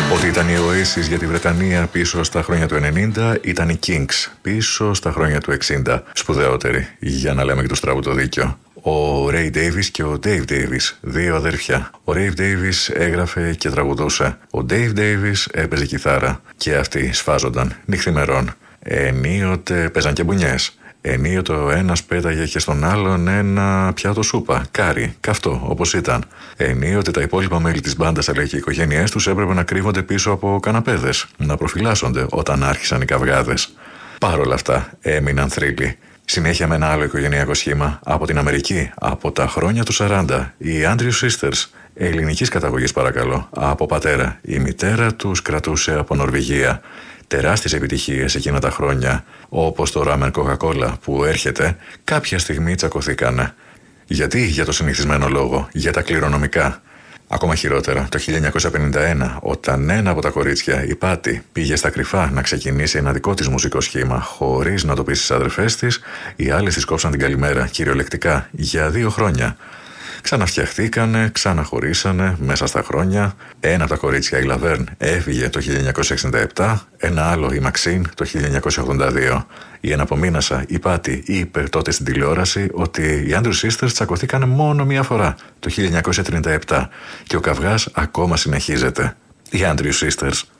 Ότι ήταν οι Oasis για τη Βρετανία πίσω στα χρόνια του 90, ήταν οι Kings πίσω στα χρόνια του 60. Σπουδαιότεροι, για να λέμε και του στραβού το δίκιο. Ο Ray Davies και ο Dave Davies, δύο αδέρφια. Ο Ray Davies έγραφε και τραγουδούσε. Ο Dave Davies έπαιζε κιθάρα. Και αυτοί σφάζονταν νυχθημερών. Ενίοτε παίζαν και μπουνιές. Ενίοτε ο ένας πέταγε και στον άλλον ένα πιάτο σούπα, κάρι, καυτό όπως ήταν. Ενίοτε τα υπόλοιπα μέλη της μπάντας αλλά και οι οικογένειές τους έπρεπε να κρύβονται πίσω από καναπέδες, να προφυλάσσονται όταν άρχισαν οι καυγάδες. Παρ' όλα αυτά έμειναν θρύλοι. Συνέχεια με ένα άλλο οικογενειακό σχήμα από την Αμερική, από τα χρόνια του 40, οι Andrews Sisters, ελληνικής καταγωγής παρακαλώ, από πατέρα. Η μητέρα τους κρατούσε από Νορβηγία. Τεράστιες επιτυχίες εκείνα τα χρόνια, όπως το Ramen Coca-Cola που έρχεται, κάποια στιγμή τσακωθήκανε. Γιατί? Για το συνηθισμένο λόγο, για τα κληρονομικά. Ακόμα χειρότερα, το 1951, όταν ένα από τα κορίτσια, η Πάτη, πήγε στα κρυφά να ξεκινήσει ένα δικό της μουσικό σχήμα, χωρίς να το πει στις αδερφές της, οι άλλες της κόψαν την καλημέρα, κυριολεκτικά, για 2 χρόνια. Ξαναφτιαχτήκανε, ξαναχωρίσανε μέσα στα χρόνια. Ένα από τα κορίτσια, η Λαβέρν, έφυγε το 1967, ένα άλλο, η Μαξίν, το 1982. Η εναπομείνασα, η Πάτη, είπε τότε στην τηλεόραση ότι οι Andrews Sisters τσακωθήκανε μόνο μία φορά, το 1937, και ο καυγάς ακόμα συνεχίζεται. Οι Andrews Sisters